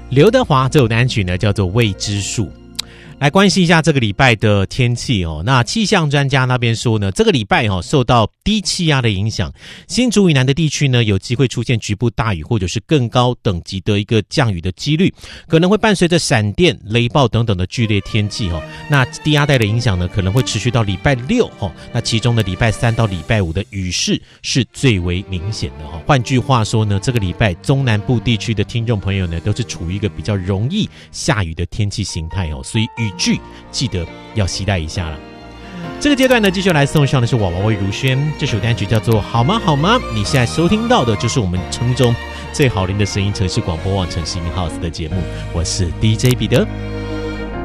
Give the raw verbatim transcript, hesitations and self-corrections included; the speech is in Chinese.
刘德华这首单曲呢叫做《未知数》。来关心一下这个礼拜的天气哦。那气象专家那边说呢，这个礼拜哦受到低气压的影响，新竹以南的地区呢有机会出现局部大雨或者是更高等级的一个降雨的几率，可能会伴随着闪电、雷暴等等的剧烈天气哦。那低压带的影响呢可能会持续到礼拜六哦。那其中的礼拜三到礼拜五的雨势是最为明显的哦。换句话说呢，这个礼拜中南部地区的听众朋友呢都是处于一个比较容易下雨的天气形态哦，所以雨具记得要携带一下了。这个阶段呢，继续来送上的是娃娃魏如萱，这首单曲叫做《好吗好吗》。你现在收听到的就是我们城中最好听的声音城市广播网城市音 house 的节目，我是 D J 彼得。